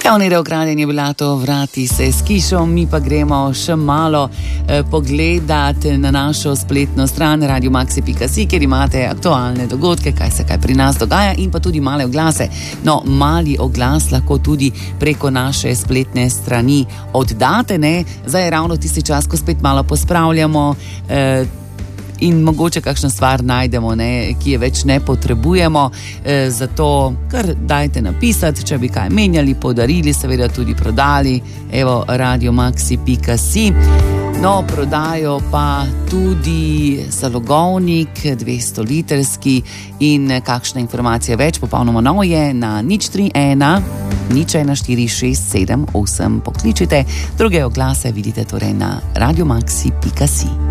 Javnega ukradjenja blato vrati se s kišom, mi pa gremo še malo pogledati na našo spletno stran radiomaxi.si, kjer imate aktualne dogodke, kaj pri nas dogaja in pa tudi male oglase. No, mali oglas lahko tudi preko naše spletne strani oddate, ne? Zdaj je ravno tisti čas, ko spet malo pospravljamo in mogoče kakšno stvar najdemo, ne, ki je več ne potrebujemo, zato kar dajte napisati, če bi kaj menjali, podarili, seveda tudi prodali, evo radiomaxi.si. No, prodajo pa tudi zalogovnik 200-litrski in kakšna informacija več, popolnoma novo je na 031 0146778. Pokličite, druge oglase vidite torej na radiomaxi.si.